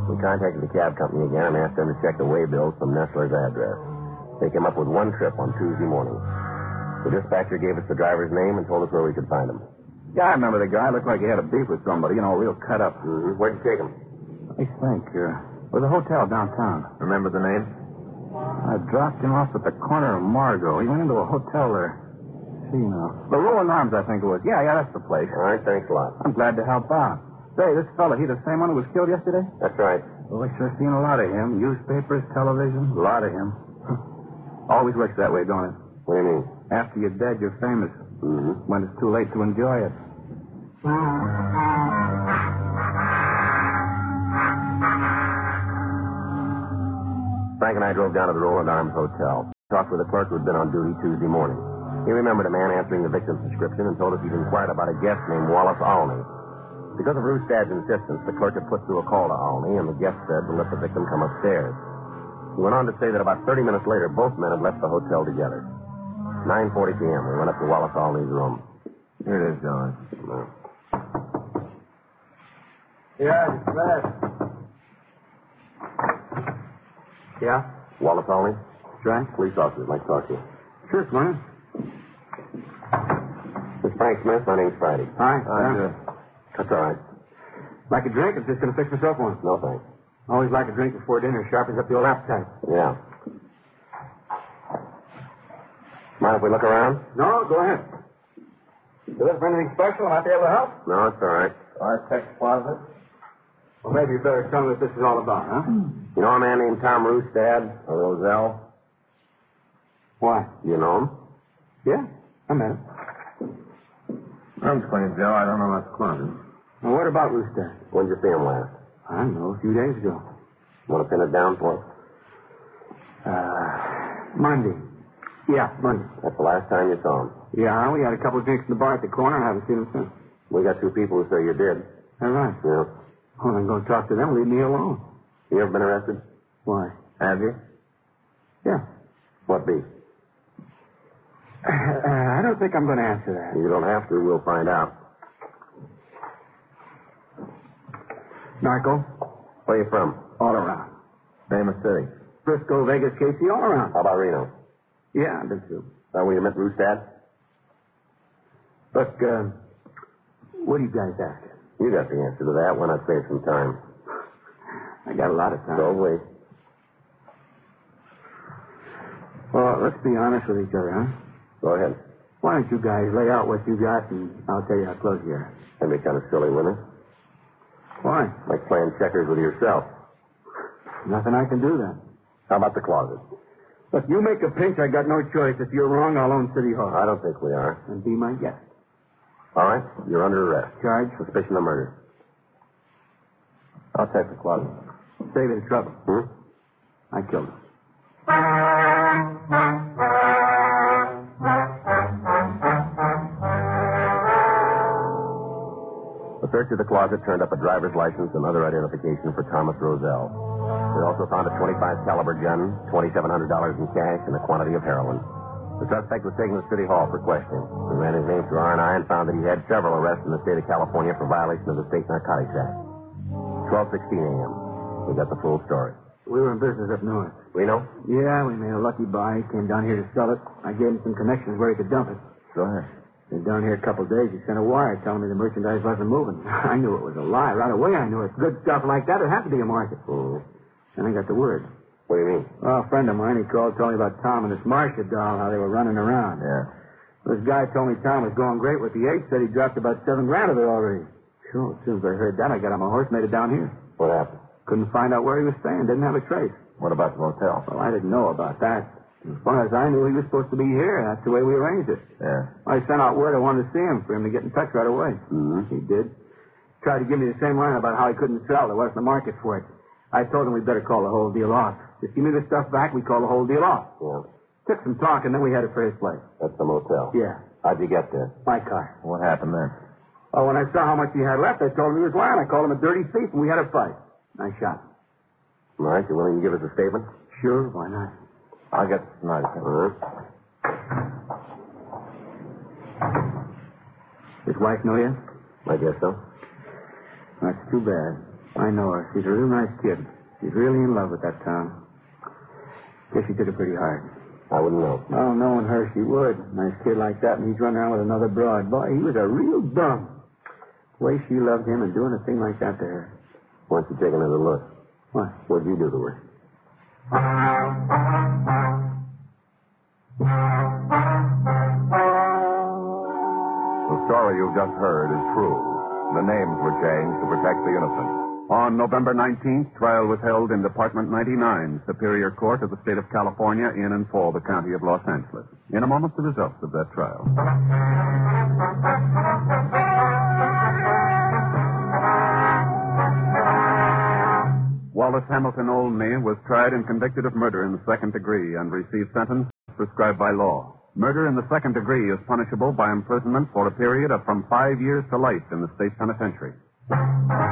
We contacted the cab company again and asked them to check the way bills from Nestler's address. They came up with one trip on Tuesday morning. The dispatcher gave us the driver's name and told us where we could find him. Yeah, I remember the guy. Looked like he had a beef with somebody, real cut up. Mm-hmm. Where'd you take him? Let me think. With a hotel downtown. Remember the name? I dropped him off at the corner of Margot. He went into a hotel there. See now. The Rolling Arms, I think it was. Yeah, that's the place. All right, thanks a lot. I'm glad to help out. Say, this fella, he the same one who was killed yesterday? That's right. Well, I sure seen a lot of him. Newspapers, television, a lot of him. Always works that way, don't it? What do you mean? After you're dead, you're famous. Mm-hmm. When it's too late to enjoy it. Frank and I drove down to the Roland Arms Hotel. Talked with a clerk who had been on duty Tuesday morning. He remembered a man answering the victim's description and told us he'd inquired about a guest named Wallace Alney. Because of Rustad's insistence, the clerk had put through a call to Alney, and the guest said to let the victim come upstairs. He went on to say that about 30 minutes later, both men had left the hotel together. 9:40 p.m., we went up to Wallace Alney's room. Here it is, John. Yeah, it's glad. Yeah? Wallace Alney? That's right. Police officers, like to talk to you. Sure, Smart. This is Frank Smith. My name's Friday. Hi. That's all right. Like a drink? I'm just going to fix myself one. No, thanks. Always like a drink before dinner. Sharpens up the old appetite. Yeah. Mind if we look around? No, go ahead. You looking for anything special? I might be able to help. No, it's all right. Architect's closet? Well, maybe you better tell me what this is all about, huh? You know a man named Tom Rustad, or Roselle? Why? You know him? Yeah, I met him. I'm explaining, Joe. I don't know about the closet. Well, what about Rooster? When'd you see him last? I don't know, a few days ago. Want to pin it down for us? Monday. Yeah, Monday. That's the last time you saw him. Yeah, we had a couple of drinks in the bar at the corner. I haven't seen him since. We got two people who say you did. All right. Yeah. Well, I'm going to talk to them. Leave me alone. You ever been arrested? Why? Have you? Yeah. What beef? I don't think I'm going to answer that. You don't have to. We'll find out. Narco? Where you from? All around. Famous city. Frisco, Vegas, Casey, all around. How about Reno? Yeah, I think so. That where you met Rustad? Look, what are you guys after? You got the answer to that. Why not save some time? I got a lot of time. So wait. Well, let's be honest with each other, huh? Go ahead. Why don't you guys lay out what you got, and I'll tell you how close you are. That'd be kind of silly, wouldn't it? Why? Like playing checkers with yourself. Nothing I can do then. How about the closet? Look, you make a pinch, I got no choice. If you're wrong, I'll own City Hall. I don't think we are. And be my guest. All right, you're under arrest. Charge? Suspicion of murder. I'll take the closet. Save you the trouble. I killed him. The search of the closet turned up a driver's license and other identification for Thomas Roselle. We also found a .25 caliber gun, $2,700 in cash, and a quantity of heroin. The suspect was taken to City Hall for questioning. We ran his name through R&I and found that he had several arrests in the state of California for violation of the State Narcotics Act. 12:16 a.m. We got the full story. We were in business up north. Reno? Yeah, we made a lucky buy. He came down here to sell it. I gave him some connections where he could dump it. Go ahead. Been down here a couple of days. He sent a wire telling me the merchandise wasn't moving. I knew it was a lie. Right away I knew it. Good stuff like that, there had to be a market. And I got the word. What do you mean? Well, a friend of mine, he called, told me about Tom and this Marcia doll, how they were running around. Yeah. This guy told me Tom was going great with the eight, said he dropped about $7,000 of it already. Sure, as soon as I heard that, I got on my horse, made it down here. What happened? Couldn't find out where he was staying, didn't have a trace. What about the motel? Well, I didn't know about that. As far as I knew, he was supposed to be here. That's the way we arranged it. Yeah. I sent out word I wanted to see him for him to get in touch right away. He did. Tried to give me the same line about how he couldn't sell. There wasn't a market for it. I told him we'd better call the whole deal off. Just give me the stuff back, we call the whole deal off. Yeah. Took some talk, and then we headed for his place. That's the motel. Yeah. How'd you get there? My car. What happened then? Oh, when I saw how much he had left, I told him he was lying. I called him a dirty thief, and we had a fight. I shot him. All right, you willing to give us a statement? Sure, why not? I'll get tonight. His wife know you? I guess so. That's too bad. I know her. She's a real nice kid. She's really in love with that town. Guess she did it pretty hard. I wouldn't know. Well, knowing her, she would. Nice kid like that, and he's running around with another broad. Boy, he was a real bum. The way she loved him and doing a thing like that to her. Why don't you take another look? What? What'd you do to her? The story you've just heard is true. The names were changed to protect the innocent. On November 19th, trial was held in Department 99, Superior Court of the State of California, in and for the County of Los Angeles. In a moment, the results of that trial. Wallace Hamilton Olney was tried and convicted of murder in the second degree and received sentence prescribed by law. Murder in the second degree is punishable by imprisonment for a period of from 5 years to life in the state penitentiary.